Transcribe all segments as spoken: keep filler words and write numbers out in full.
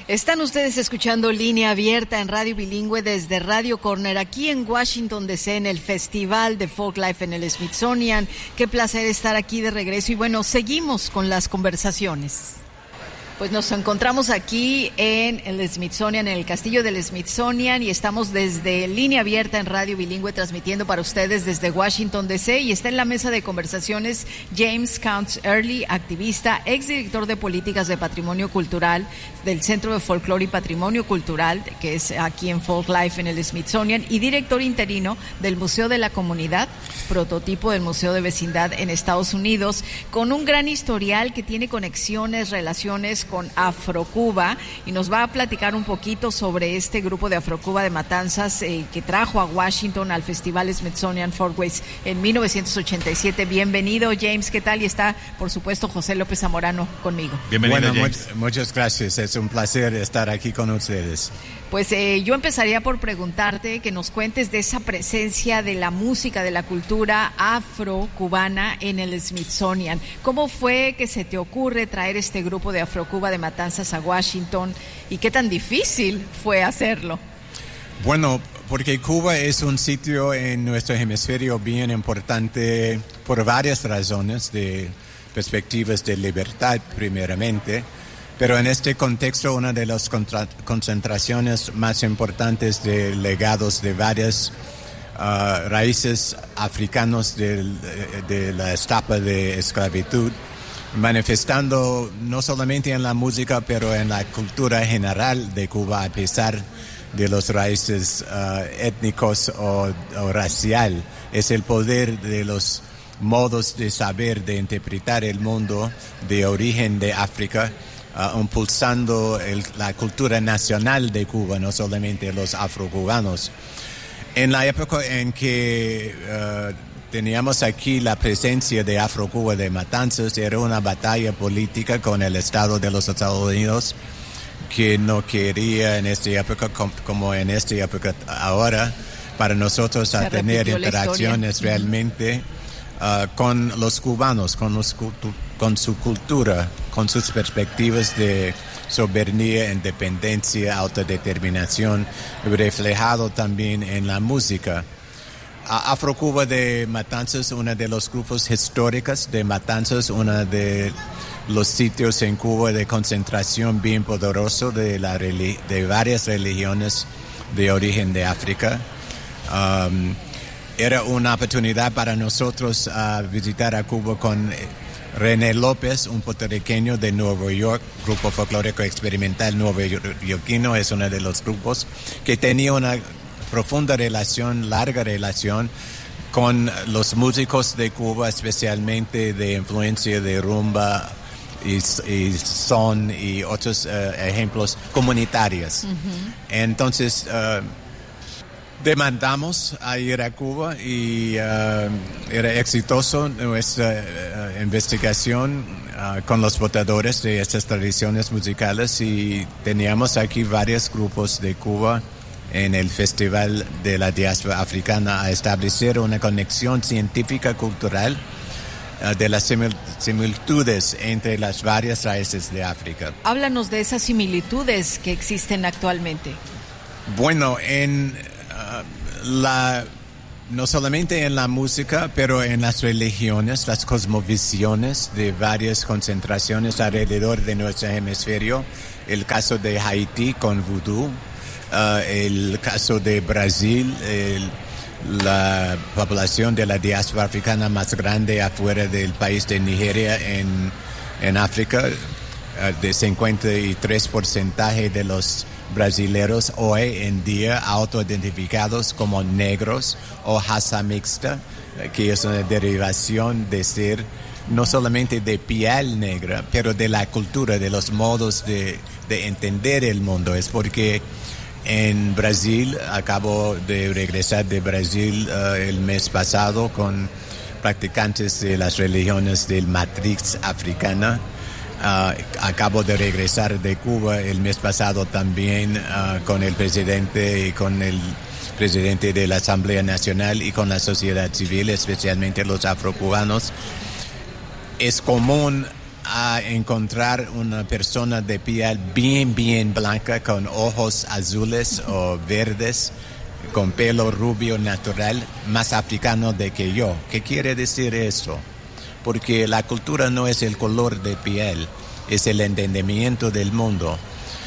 Están ustedes escuchando Línea Abierta en Radio Bilingüe desde Radio Corner, aquí en Washington, D C, en el Festival de Folklife en el Smithsonian. Qué placer estar aquí de regreso y bueno, seguimos con las conversaciones. Pues nos encontramos aquí en el Smithsonian, en el castillo del Smithsonian, y estamos desde Línea Abierta en Radio Bilingüe transmitiendo para ustedes desde Washington, D C, y está en la mesa de conversaciones James Counts Early, activista, exdirector de políticas de patrimonio cultural del Centro de Folclore y Patrimonio Cultural, que es aquí en Folklife en el Smithsonian, y director interino del Museo de la Comunidad, prototipo del Museo de Vecindad en Estados Unidos, con un gran historial que tiene conexiones, relaciones con Afrocuba, y nos va a platicar un poquito sobre este grupo de Afrocuba de Matanzas eh, que trajo a Washington al Festival Smithsonian Folkways en mil novecientos ochenta y siete. Bienvenido, James, ¿qué tal? Y está, por supuesto, José López Zamorano conmigo. Bienvenido, bueno, James. Mu- muchas gracias, es un placer estar aquí con ustedes. Pues eh, yo empezaría por preguntarte que nos cuentes de esa presencia de la música, de la cultura afro-cubana en el Smithsonian. ¿Cómo fue que se te ocurre traer este grupo de Afrocuba de Matanzas a Washington y qué tan difícil fue hacerlo? Bueno, porque Cuba es un sitio en nuestro hemisferio bien importante por varias razones, de perspectivas de libertad primeramente. Pero en este contexto, una de las contra- concentraciones más importantes de legados de varias uh, raíces africanos de, de la etapa de esclavitud, manifestando no solamente en la música, pero en la cultura general de Cuba, a pesar de los raíces uh, étnicos o, o racial. Es el poder de los modos de saber, de interpretar el mundo de origen de África, Uh, impulsando el, la cultura nacional de Cuba, no solamente los afrocubanos. En la época en que uh, teníamos aquí la presencia de Afrocuba de Matanzas, era una batalla política con el Estado de los Estados Unidos, que no quería en esta época, com, como en esta época ahora, para nosotros a tener interacciones realmente uh, con los cubanos, con los cultu- con su cultura, con sus perspectivas de soberanía, independencia, autodeterminación, reflejado también en la música. Afrocuba de Matanzas, uno de los grupos históricos de Matanzas, uno de los sitios en Cuba de concentración bien poderoso de, la, de varias religiones de origen de África. Um, era una oportunidad para nosotros uh, visitar a Cuba con René López, un puertorriqueño de Nueva York, grupo folclórico experimental nuevoyorquino, es uno de los grupos que tenía una profunda relación, larga relación con los músicos de Cuba, especialmente de influencia de rumba y, y son y otros uh, ejemplos comunitarios. Uh-huh. Entonces, uh, demandamos a ir a Cuba y uh, era exitoso nuestra uh, investigación uh, con los portadores de estas tradiciones musicales, y teníamos aquí varios grupos de Cuba en el Festival de la Diáspora Africana a establecer una conexión científica cultural uh, de las simil- similitudes entre las varias raíces de África. Háblanos de esas similitudes que existen actualmente. Bueno, en uh, la no solamente en la música, pero en las religiones, las cosmovisiones de varias concentraciones alrededor de nuestro hemisferio. El caso de Haití con vudú, uh, el caso de Brasil, el, la población de la diáspora africana más grande afuera del país de Nigeria en, en África, uh, de cincuenta y tres por ciento de los brasileros hoy en día autoidentificados como negros o raza mixta, que es una derivación de ser no solamente de piel negra, pero de la cultura, de los modos de, de entender el mundo. Es porque en Brasil, acabo de regresar de Brasil uh, el mes pasado con practicantes de las religiones del matriz africana. Uh, acabo de regresar de Cuba el mes pasado también uh, con el presidente y con el presidente de la Asamblea Nacional y con la sociedad civil, especialmente los afrocubanos. Es común a encontrar una persona de piel bien, bien blanca, con ojos azules o verdes, con pelo rubio natural, más africano de que yo. ¿Qué quiere decir eso? Porque la cultura no es el color de piel, es el entendimiento del mundo.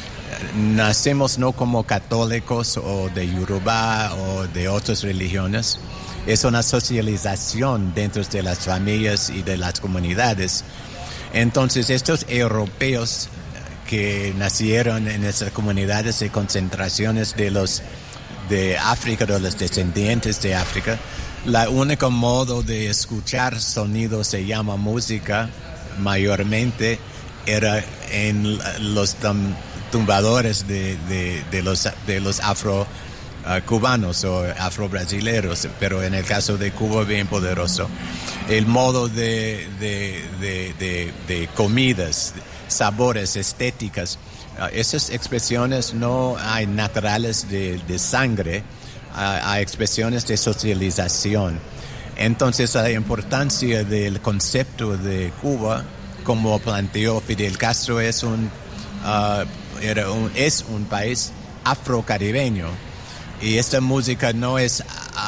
Nacemos no como católicos o de Yoruba o de otras religiones. Es una socialización dentro de las familias y de las comunidades. Entonces, estos europeos que nacieron en esas comunidades de concentraciones de los de África, de los descendientes de África, la único modo de escuchar sonido se llama música, mayormente era en los tum, tumbadores de, de, de los de los afro uh, cubanos o afro-brasileros, pero en el caso de Cuba bien poderoso. El modo de, de, de, de, de comidas, sabores, estéticas, uh, esas expresiones no hay naturales de, de sangre, uh, hay expresiones de socialización. Entonces la importancia del concepto de Cuba, como planteó Fidel Castro, es un, uh, era un, es un país afrocaribeño. Y esta música no es uh,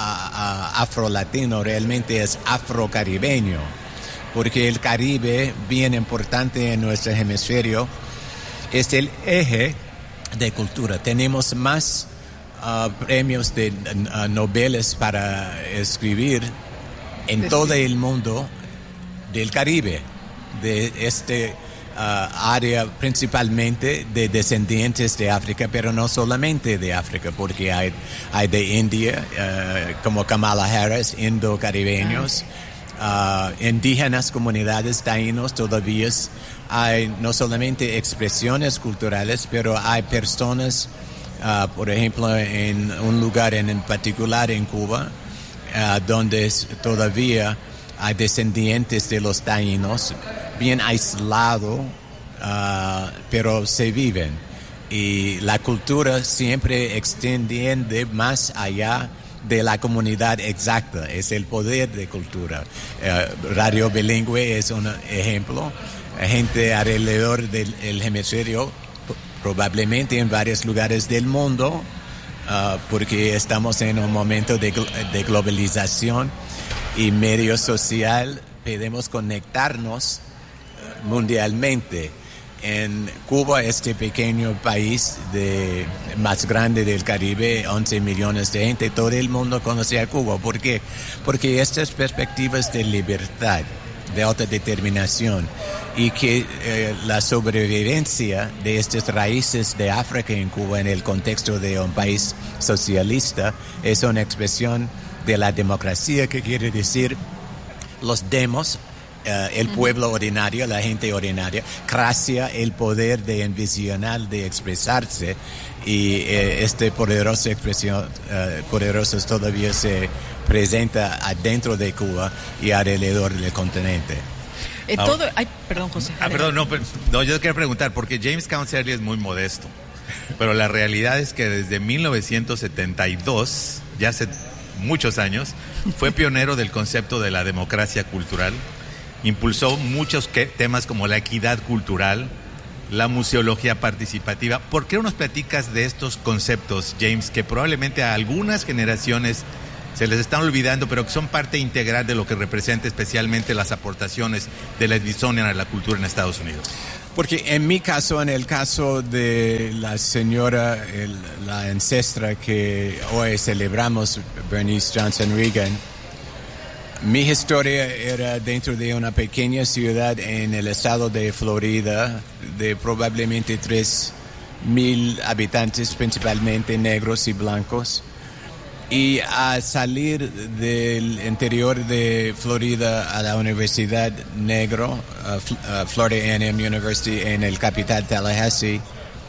uh, afro-latino, realmente es afrocaribeño, porque el Caribe, bien importante en nuestro hemisferio, es el eje de cultura. Tenemos más uh, premios de uh, noveles para escribir en todo el mundo del Caribe, de este uh, área principalmente de descendientes de África, pero no solamente de África, porque hay, hay de India, uh, como Kamala Harris, indo-caribeños, uh, indígenas, comunidades taínos, todavía hay no solamente expresiones culturales, pero hay personas, uh, por ejemplo, en un lugar en, en particular en Cuba, uh, donde todavía hay descendientes de los taínos, bien aislados, uh, pero se viven. Y la cultura siempre extiende más allá de la comunidad exacta, es el poder de cultura. Uh, Radio Bilingüe es un ejemplo. Gente alrededor del el hemisferio, probablemente en varios lugares del mundo, uh, porque estamos en un momento de, de globalización y medio social, podemos conectarnos mundialmente. En Cuba, este pequeño país de, más grande del Caribe, once millones de gente, todo el mundo conoce a Cuba. ¿Por qué? Porque estas perspectivas de libertad, de autodeterminación, y que eh, la sobrevivencia de estas raíces de África en Cuba en el contexto de un país socialista es una expresión de la democracia, que quiere decir los demos, uh, el pueblo ordinario, la gente ordinaria, gracia, el poder de envisionar, de expresarse, y eh, este poderosa expresión, uh, poderoso todavía se presenta adentro de Cuba y alrededor del continente. Eh, todo, ay, perdón, José. Ah, perdón, no, pero, no, yo quería preguntar, porque James Counts Early es muy modesto, pero la realidad es que desde mil novecientos setenta y dos, ya hace muchos años, fue pionero del concepto de la democracia cultural, impulsó muchos que, temas como la equidad cultural, la museología participativa. ¿Por qué no nos platicas de estos conceptos, James, que probablemente a algunas generaciones se les están olvidando, pero que son parte integral de lo que representa especialmente las aportaciones de la Smithsonian a la cultura en Estados Unidos? Porque en mi caso, en el caso de la señora, el, la ancestra que hoy celebramos, Bernice Johnson Reagan, mi historia era dentro de una pequeña ciudad en el estado de Florida, de probablemente tres mil habitantes, principalmente negros y blancos. Y a salir del interior de Florida a la Universidad Negro, uh, Florida A and M University, en el capital Tallahassee,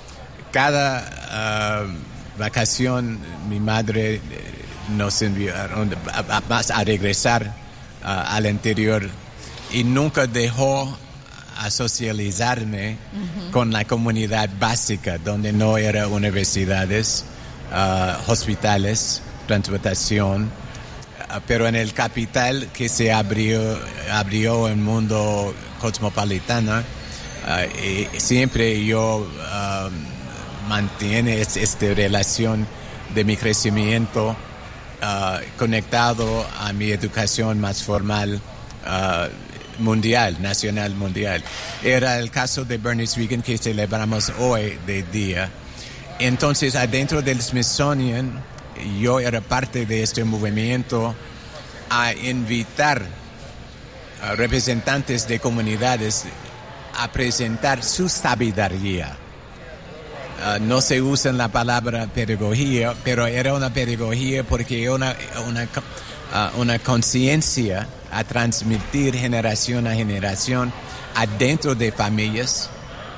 cada uh, vacación mi madre nos envió a, a, a regresar uh, al interior, y nunca dejó a socializarme uh-huh. con la comunidad básica, donde no eran universidades, uh, hospitales, transportación, pero en el capital que se abrió, abrió el mundo cosmopolitano, uh, y siempre yo uh, mantiene esta relación de mi crecimiento uh, conectado a mi educación más formal uh, mundial, nacional mundial. Era el caso de Bernice Reagon que celebramos hoy de día. Entonces, adentro del Smithsonian, yo era parte de este movimiento a invitar a representantes de comunidades a presentar su sabiduría. Uh, no se usa la palabra pedagogía, pero era una pedagogía porque una una, uh, una conciencia a transmitir generación a generación adentro de familias,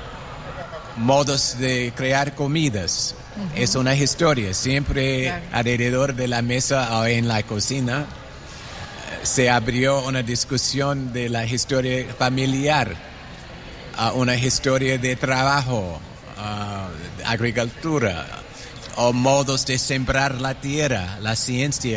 modos de crear comidas. Uh-huh. Es una historia, siempre claro. Alrededor de la mesa o en la cocina se abrió una discusión de la historia familiar, uh, una historia de trabajo, Uh, agricultura o modos de sembrar la tierra, la ciencia.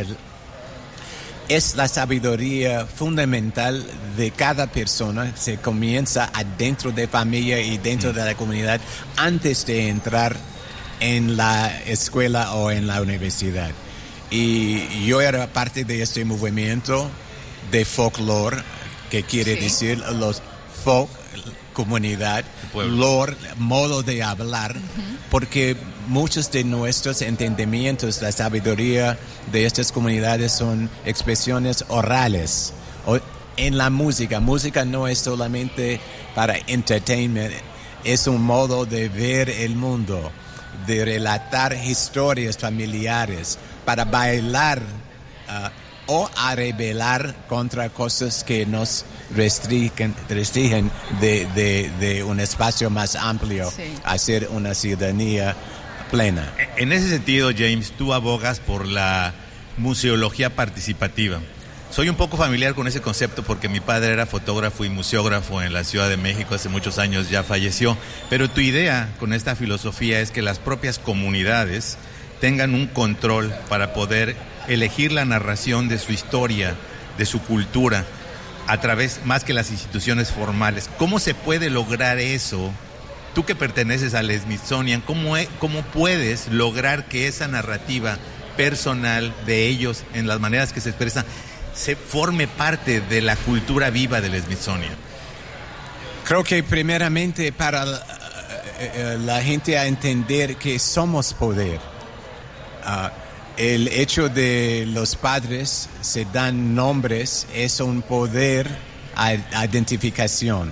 Es la sabiduría fundamental de cada persona. Se comienza adentro de familia y dentro mm. de la comunidad antes de entrar en la escuela o en la universidad. Y yo era parte de este movimiento de folklore, que quiere sí. decir los folk, comunidad, lore, modo de hablar, uh-huh. porque muchos de nuestros entendimientos, la sabiduría de estas comunidades son expresiones orales. O en la música, música no es solamente para entertainment, es un modo de ver el mundo, de relatar historias familiares, para bailar uh, o a rebelar contra cosas que nos restringen, restringen de, de, de un espacio más amplio, sí. hacer una ciudadanía plena. En ese sentido, James, tú abogas por la museología participativa. Soy un poco familiar con ese concepto porque mi padre era fotógrafo y museógrafo en la Ciudad de México, hace muchos años ya falleció, pero tu idea con esta filosofía es que las propias comunidades tengan un control para poder elegir la narración de su historia, de su cultura, a través más que las instituciones formales. ¿Cómo se puede lograr eso? Tú que perteneces al Smithsonian, ¿cómo, es, cómo puedes lograr que esa narrativa personal de ellos, en las maneras que se expresan, se forme parte de la cultura viva del Smithsonian? Creo que primeramente para la, la gente a entender que somos poder. Uh, El hecho de los padres se dan nombres es un poder a identificación.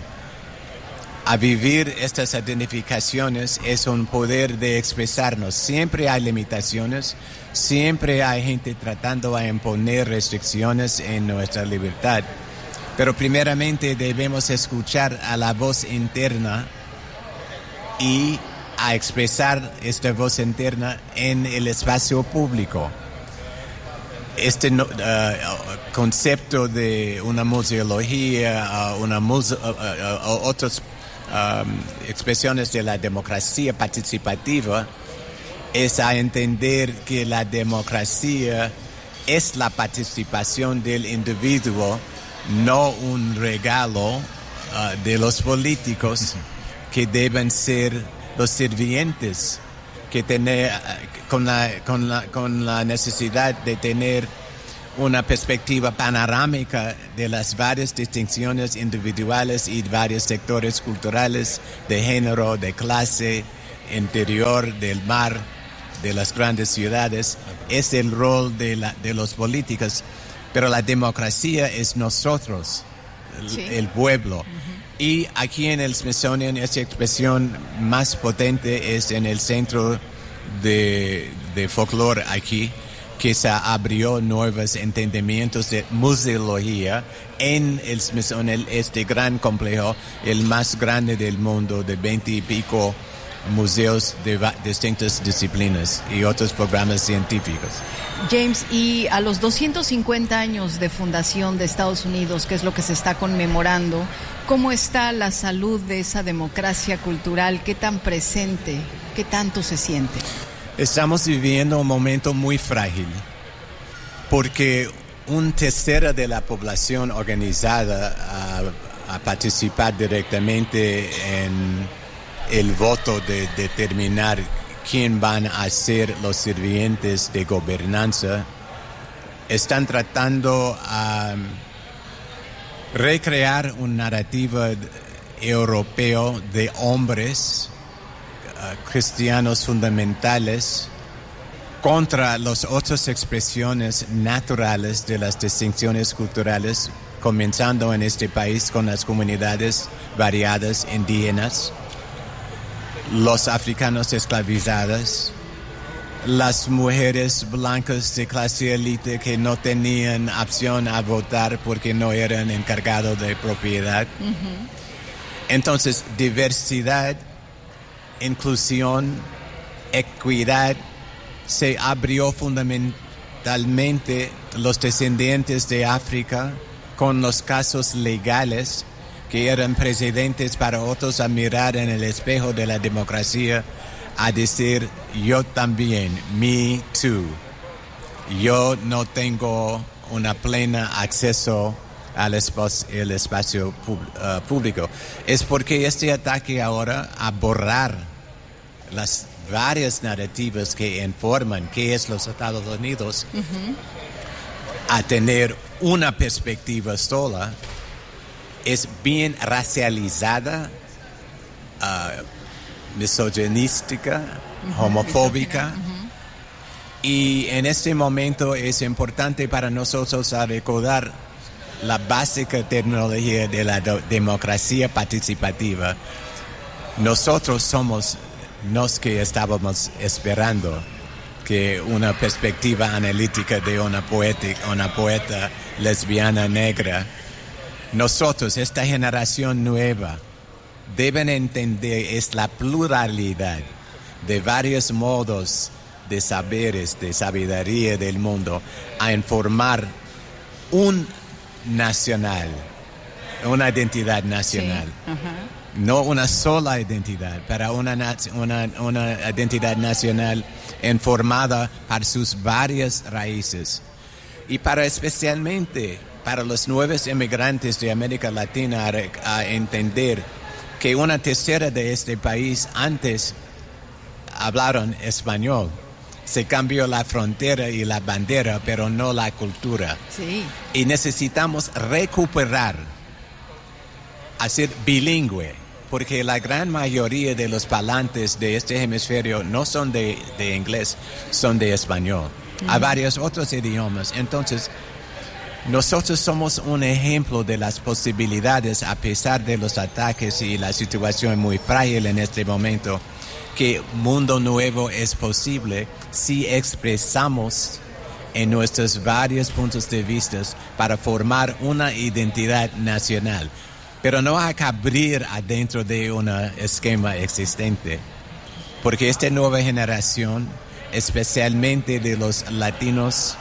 A vivir estas identificaciones es un poder de expresarnos. Siempre hay limitaciones, siempre hay gente tratando de imponer restricciones en nuestra libertad. Pero primeramente debemos escuchar a la voz interna y a expresar esta voz interna en el espacio público. Este uh, concepto de una museología, uh, una muse- uh, uh, uh, otras um, expresiones de la democracia participativa es a entender que la democracia es la participación del individuo, no un regalo uh, de los políticos que deben ser los sirvientes que tener con la, con la, con la necesidad de tener una perspectiva panorámica de las varias distinciones individuales y varios sectores culturales, de género, de clase, interior, del mar, de las grandes ciudades. Es el rol de, la, de los políticos, pero la democracia es nosotros, sí. el, el pueblo. Uh-huh. Y aquí en el Smithsonian esta expresión más potente es en el centro de, de folclore aquí, que se abrió nuevos entendimientos de museología en el Smithsonian, este gran complejo, el más grande del mundo, de veinte y pico museos de va- distintas disciplinas y otros programas científicos. James, y a los doscientos cincuenta años de fundación de Estados Unidos, que es lo que se está conmemorando, ¿cómo está la salud de esa democracia cultural? ¿Qué tan presente? ¿Qué tanto se siente? Estamos viviendo un momento muy frágil, porque un tercero de la población organizada a, a participar directamente en el voto de determinar quién van a ser los sirvientes de gobernanza, están tratando a um, recrear una narrativa europeo de hombres uh, cristianos fundamentales contra las otras expresiones naturales de las distinciones culturales, comenzando en este país con las comunidades variadas indígenas, los africanos esclavizados, las mujeres blancas de clase élite que no tenían opción a votar porque no eran encargados de propiedad. Uh-huh. Entonces, diversidad, inclusión, equidad, se abrió fundamentalmente los descendientes de África con los casos legales que eran precedentes para otros a mirar en el espejo de la democracia, a decir, yo también, me too. Yo no tengo una plena acceso al espacio, el espacio pub, uh, público. Es porque este ataque ahora a borrar las varias narrativas que informan qué es los Estados Unidos, uh-huh, a tener una perspectiva sola, es bien racializada, uh, misoginística, uh-huh, homofóbica. Uh-huh. Y en este momento es importante para nosotros a recordar la básica tecnología de la do- democracia participativa. Nosotros somos los que estábamos esperando que una perspectiva analítica de una poeta, una poeta lesbiana negra. Nosotros, esta generación nueva, deben entender es la pluralidad de varios modos de saberes, de sabiduría del mundo, a informar un nacional, una identidad nacional. Sí. Uh-huh. No una sola identidad, pero una, una, una identidad nacional informada por sus varias raíces. Y para especialmente para los nuevos inmigrantes de América Latina a, a entender que una tercera de este país antes hablaron español. Se cambió la frontera y la bandera, pero no la cultura. Sí. Y necesitamos recuperar, hacer bilingüe, porque la gran mayoría de los parlantes de este hemisferio no son de, de inglés, son de español. Mm. Hay varios otros idiomas. Entonces, nosotros somos un ejemplo de las posibilidades, a pesar de los ataques y la situación muy frágil en este momento, que mundo nuevo es posible si expresamos en nuestros varios puntos de vista para formar una identidad nacional. Pero no hay que abrir adentro de un esquema existente, porque esta nueva generación, especialmente de los latinos,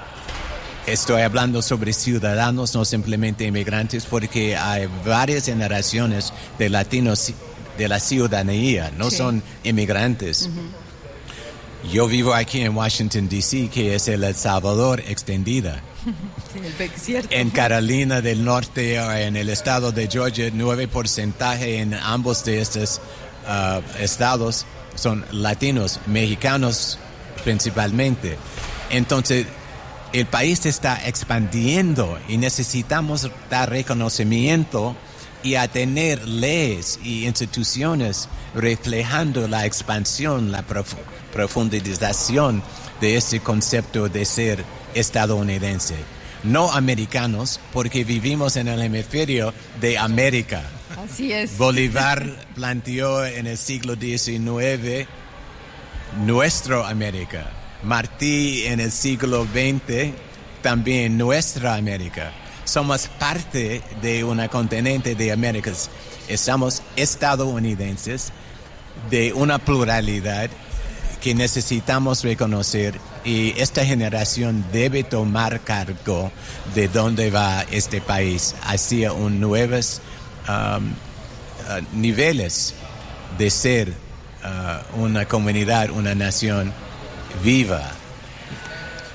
estoy hablando sobre ciudadanos, no simplemente inmigrantes, porque hay varias generaciones de latinos de la ciudadanía, no sí. son inmigrantes. Uh-huh. Yo vivo aquí en Washington, D C, que es el El Salvador extendida. Sí, cierto. En Carolina del Norte, en el estado de Georgia, nueve por ciento en ambos de estos uh, estados son latinos, mexicanos principalmente. Entonces, el país se está expandiendo y necesitamos dar reconocimiento y a tener leyes y instituciones reflejando la expansión, la prof- profundización de este concepto de ser estadounidense. No americanos, porque vivimos en el hemisferio de América. Así es. Bolívar planteó en el siglo diecinueve nuestra América. Martí en el siglo veinte también nuestra América. Somos parte de un continente de Américas. Estamos estadounidenses de una pluralidad que necesitamos reconocer, y esta generación debe tomar cargo de dónde va este país hacia un nuevos um, uh, niveles de ser uh, una comunidad, una nación viva.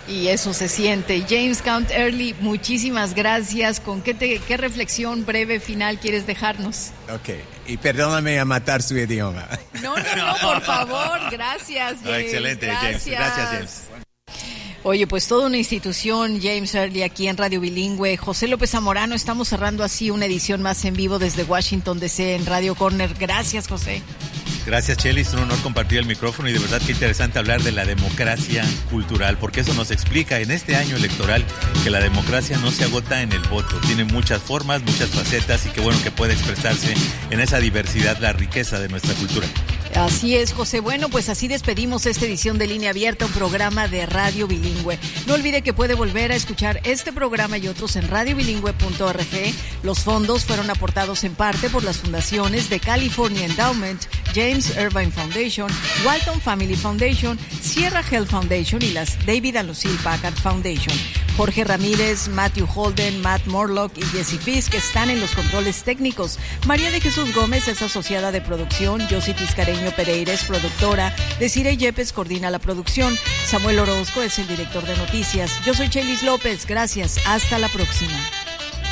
Y eso se siente. James Count Early, muchísimas gracias. ¿Con qué, te, qué reflexión breve final quieres dejarnos? Ok, y perdóname a matar su idioma. No, no, no, por favor, gracias, James. No, excelente, gracias. James. Gracias, James. Oye, pues toda una institución, James Early, aquí en Radio Bilingüe. José López Zamorano, estamos cerrando así una edición más en vivo desde Washington D C en Radio Corner. Gracias, José. Gracias, Chely, es un honor compartir el micrófono y de verdad que interesante hablar de la democracia cultural, porque eso nos explica en este año electoral que la democracia no se agota en el voto, tiene muchas formas, muchas facetas y qué bueno que puede expresarse en esa diversidad la riqueza de nuestra cultura. Así es, José. Bueno, pues así despedimos esta edición de Línea Abierta, un programa de Radio Bilingüe. No olvide que puede volver a escuchar este programa y otros en radio bilingüe punto org. Los fondos fueron aportados en parte por las fundaciones de California Endowment, James Irvine Foundation, Walton Family Foundation, Sierra Health Foundation y las David and Lucille Packard Foundation. Jorge Ramírez, Matthew Holden, Matt Morlock y Jesse Fisk están en los controles técnicos. María de Jesús Gómez es asociada de producción, Yossi Tiscareño Pereira es productora, Desiree Yepes coordina la producción, Samuel Orozco es el director de noticias. Yo soy Chelis López, gracias, hasta la próxima.